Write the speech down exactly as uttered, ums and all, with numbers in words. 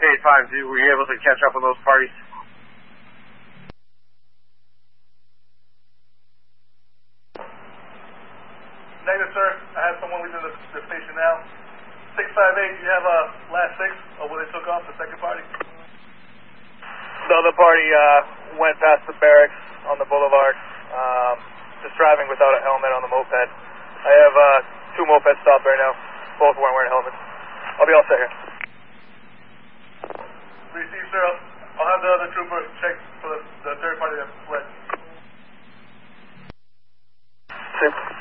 eight five, were you able to catch up on those parties? Negative, sir. I have someone leaving the, the station now. six five eight, do you have a uh, last six of where they took off the second party? The other party uh, went past the barracks on the boulevard, um, just driving without a helmet on the moped. I have uh, two mopeds stopped right now. Both weren't wearing helmets. I'll be all set here. Received, sir. I'll have the other trooper check for the, the third party that fled. See.